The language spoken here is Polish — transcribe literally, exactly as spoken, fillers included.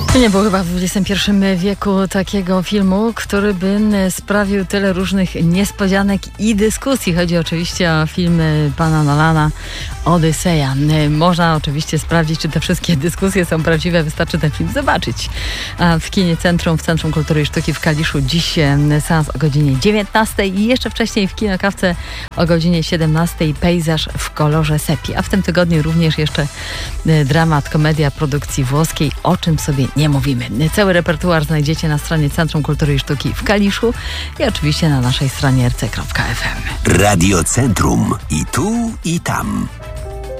Nie było chyba w dwudziestym pierwszym wieku takiego filmu, który by sprawił tyle różnych niespodzianek i dyskusji. Chodzi oczywiście o film pana Nolana Odyseja. Można oczywiście sprawdzić, czy te wszystkie dyskusje są prawdziwe. Wystarczy ten film zobaczyć. A w kinie Centrum, w Centrum Kultury i Sztuki w Kaliszu dziś seans o godzinie dziewiętnastej i jeszcze wcześniej w Kinokawce o godzinie siedemnastej Pejzaż w kolorze sepi. A w tym tygodniu również jeszcze dramat, komedia produkcji włoskiej, O czym sobie nie mówimy. Cały repertuar znajdziecie na stronie Centrum Kultury i Sztuki w Kaliszu i oczywiście na naszej stronie r c kropka f m. Radio Centrum. I tu, i tam.